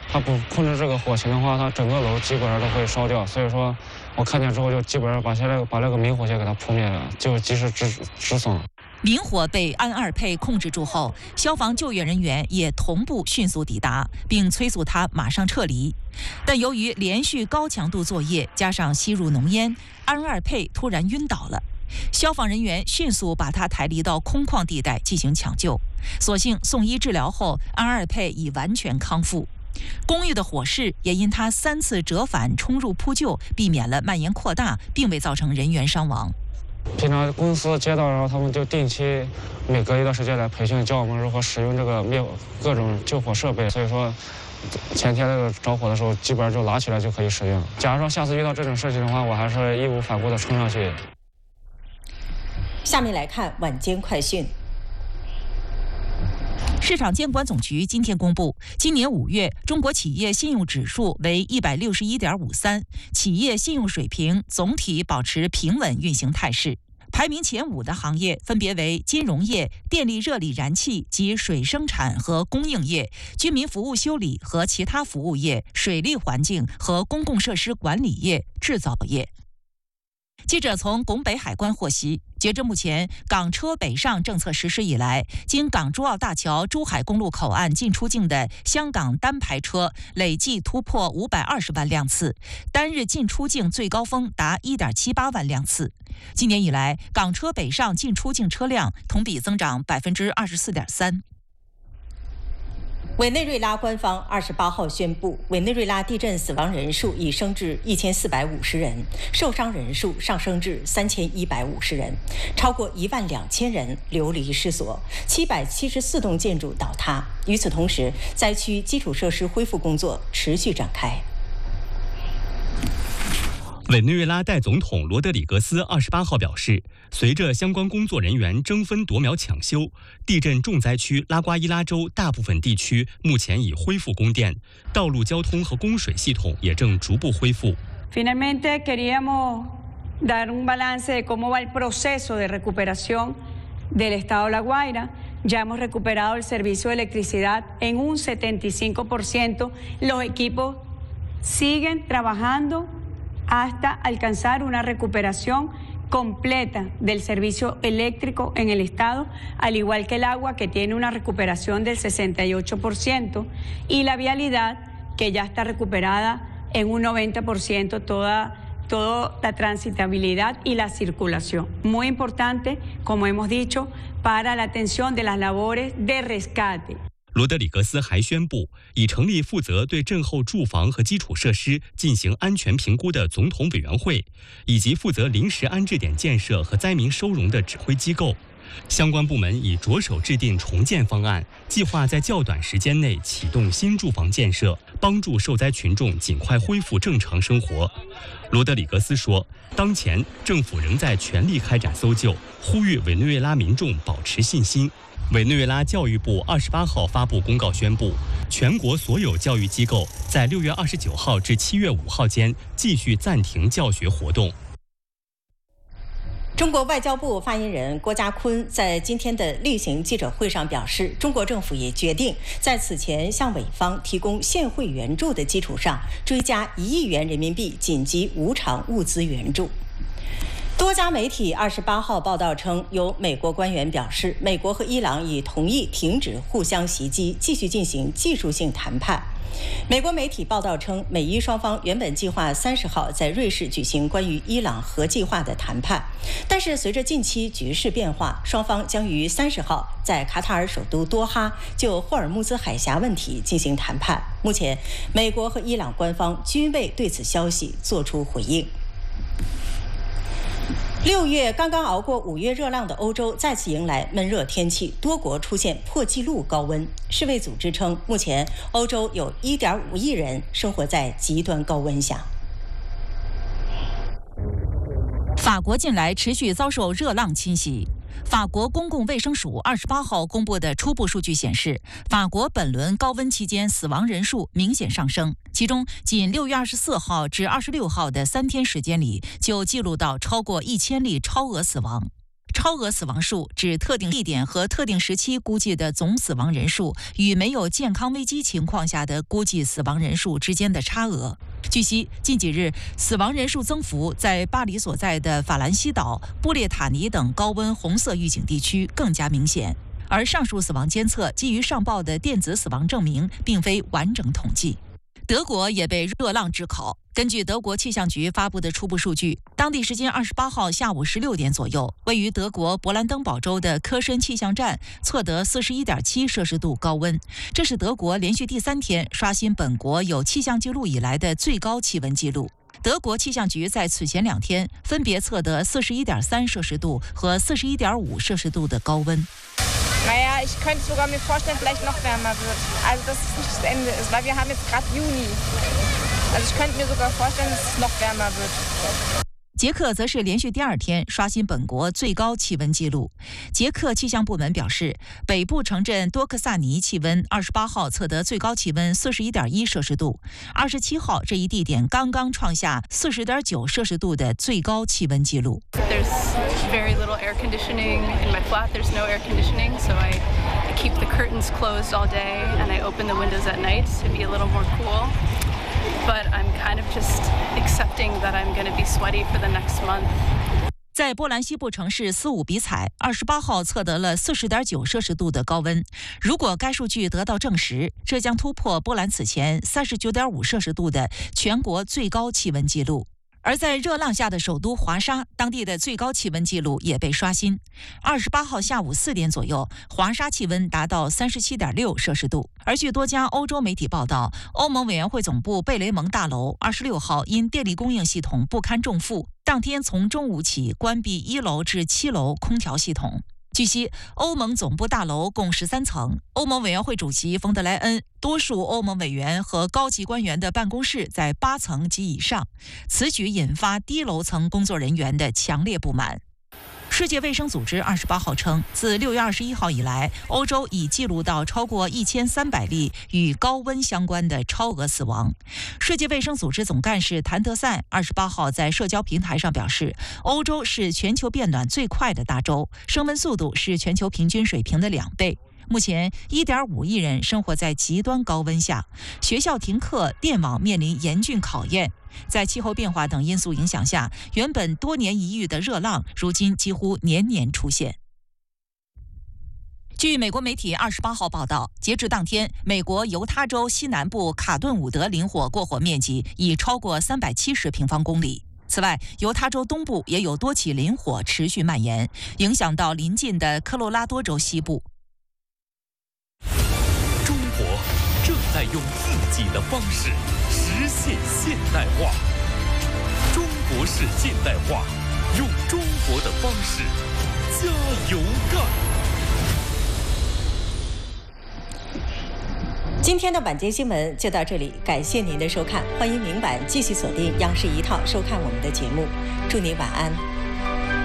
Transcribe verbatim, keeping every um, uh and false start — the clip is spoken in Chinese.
它不控制这个火情的话，它整个楼基本上都会烧掉。所以说我看见之后就基本上把现在把那个明火先给它扑灭了，就及时止止损。 明火被安二配控制住后，消防救援人员也同步迅速抵达，并催促他马上撤离。但由于连续高强度作业加上吸入浓烟，安二配突然晕倒了。消防人员迅速把他抬离到空旷地带进行抢救，所幸送医治疗后，安二配已完全康复。公寓的火势也因他三次折返冲入扑救，避免了蔓延扩大，并未造成人员伤亡。 平常公司接到，然后他们就定期每隔一段时间来培训，教我们如何使用这个灭各种救火设备。所以说，前天那个着火的时候，基本上就拿起来就可以使用。假如说下次遇到这种事情的话，我还是义无反顾的冲上去。 下面来看晚间快讯。 市场监管总局今天公布，今年五月中国企业信用指数为一百六十一点五三，企业信用水平总体保持平稳运行态势。排名前五的行业分别为金融业、电力热力燃气及水生产和供应业、居民服务修理和其他服务业、水利环境和公共设施管理业、制造业。记者从拱北海关获悉，截至目前，港车北上政策实施以来，经港珠澳大桥珠海公路口岸进出境的香港单牌车累计突破五百二十万辆次，单日进出境最高峰达一点七八万辆次。今年以来，港车北上进出境车辆同比增长百分之二十四点三。 委内瑞拉官方二十八号宣布，委内瑞拉地震死亡人数已升至一千四百五十人，受伤人数上升至三千一百五十人，超过一万两千人流离失所，七百七十四栋建筑倒塌。与此同时，灾区基础设施恢复工作持续展开。 委内瑞拉代总统罗德里格斯二十八号表示，随着相关工作人员争分夺秒抢修，地震重灾区拉瓜伊拉州大部分地区目前已恢复供电，道路交通和供水系统也正逐步恢复。 Finalmente queríamos dar un balance de cómo va el proceso de recuperación del estado de La Guaira. Ya hemos recuperado el servicio de electricidad en un setenta y cinco por ciento. Los equipos siguen trabajando hasta alcanzar una recuperación completa del servicio eléctrico en el estado, al igual que el agua, que tiene una recuperación del sesenta y ocho por ciento, y la vialidad, que ya está recuperada en un noventa por ciento, toda, toda la transitabilidad y la circulación. Muy importante, como hemos dicho, para la atención de las labores de rescate. 罗德里格斯还宣布，已成立负责对震后住房和基础设施进行安全评估的总统委员会，以及负责临时安置点建设和灾民收容的指挥机构。相关部门已着手制定重建方案，计划在较短时间内启动新住房建设，帮助受灾群众尽快恢复正常生活。罗德里格斯说，当前政府仍在全力开展搜救，呼吁委内瑞拉民众保持信心。委内瑞拉教育部二十八号发布公告宣布，全国所有教育机构在六月二十九号至七月五号间继续暂停教学活动。 中国外交部发言人郭家坤在今天的例行记者会上表示，中国政府也决定在此前向委方提供现汇援助的基础上，追加一亿元人民币紧急无偿物资援助。多家媒体二十八号报道称，有美国官员表示，美国和伊朗已同意停止互相袭击，继续进行技术性谈判。美国媒体报道称，美伊双方原本计划三十号在瑞士举行关于伊朗核计划的谈判，但是随着近期局势变化，双方将于三十号在卡塔尔首都多哈就霍尔木兹海峡问题进行谈判。目前，美国和伊朗官方均未对此消息作出回应。六月刚刚熬过五月热浪的欧洲再次迎来闷热天气，多国出现破纪录高温。世卫组织称，目前欧洲有 一点五亿人生活在极端高温下。 法国近来持续遭受热浪侵袭。法国公共卫生署二十八号公布的初步数据显示，法国本轮高温期间死亡人数明显上升，其中仅六月二十四号至二十六号的三天时间里，就记录到超过一千例超额死亡。 超额死亡数指特定地点和特定时期估计的总死亡人数与没有健康危机情况下的估计死亡人数之间的差额。据悉，近几日死亡人数增幅在巴黎所在的法兰西岛、布列塔尼等高温红色预警地区更加明显。而上述死亡监测基于上报的电子死亡证明，并非完整统计。德国也被热浪炙烤。根据德国气象局发布的初步数据，当地时间二十八号下午十六点左右，位于德国勃兰登堡州的科申气象站测得四十一点七摄氏度高温，这是德国连续第三天刷新本国有气象记录以来的最高气温记录。德国气象局在此前两天分别测得四十一点三摄氏度和四十一点五摄氏度的高温。 Naja, ich könnte sogar mir vorstellen, vielleicht noch wärmer wird. Also, dass es nicht das Ende ist, weil wir haben jetzt gerade Juni. Also, ich könnte mir sogar vorstellen, dass es noch wärmer wird. 捷克则是连续第二天刷新本国最高气温纪录。捷克气象部门表示，北部城镇多克萨尼气温二十八号测得最高气温四十一点一摄氏度，二十七号这一地点刚刚创下四十点九摄氏度的最高气温纪录。 There's very little air conditioning in my flat. There's no air conditioning, so I keep the curtains closed all day and I open the windows at night to be a little more cool.But I'm kind of just accepting that I'm going to be sweaty for the next month. 在波兰西部城市斯伍比采，二十八号测得了四十点九摄氏度的高温。如果该数据得到证实，这将突破波兰此前三十九点五摄氏度的全国最高气温纪录。而在热浪下的首都华沙，当地的最高气温纪录也被刷新。二十八号下午四点左右，华沙气温达到三十七点六摄氏度。而据多家欧洲媒体报道，欧盟委员会总部贝雷蒙大楼二十六号因电力供应系统不堪重负，当天从中午起关闭一楼至七楼空调系统。据悉，欧盟总部大楼共十三层，欧盟委员会主席冯德莱恩、多数欧盟委员和高级官员的办公室在八层及以上。此举引发低楼层工作人员的强烈不满。世界卫生组织二十八号称，自六月二十一号以来，欧洲已记录到超过一千三百例与高温相关的超额死亡。世界卫生组织总干事谭德赛二十八号在社交平台上表示，欧洲是全球变暖最快的大洲，升温速度是全球平均水平的两倍。目前 一点五亿人生活在极端高温下，学校停课，电网面临严峻考验。在气候变化等因素影响下，原本多年一遇的热浪，如今几乎年年出现。据美国媒体二十八号报道，截至当天，美国犹他州西南部卡顿伍德林火过火面积已超过三百七十平方公里。此外，犹他州东部也有多起林火持续蔓延，影响到邻近的科罗拉多州西部。 中国正在用自己的方式实现现代化。中国式现代化，用中国的方式加油干。 今天的晚间新闻就到这里，感谢您的收看，欢迎明晚继续锁定央视一套收看我们的节目，祝您晚安。